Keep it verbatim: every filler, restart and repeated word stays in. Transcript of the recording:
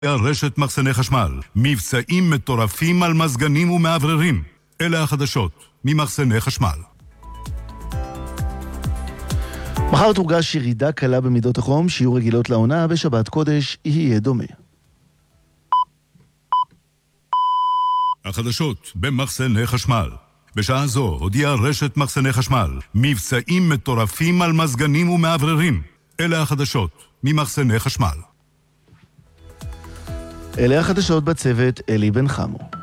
רשת מחסני חשמל, מבצעים מטורפים על מזגנים ומעבררים. אלה החדשות ממחסני חשמל. מחר תורגש ירידה קלה במידות החום, שיהיו רגילות לעונה, בשבת קודש יהיה דומה. החדשות במחסני חשמל. בשעה זו הודיעה רשת מחסני חשמל, מבצעים מטורפים על מזגנים ומעבררים. אלה החדשות ממחסני חשמל. אלה החדשות בצוות אלי בן חמו.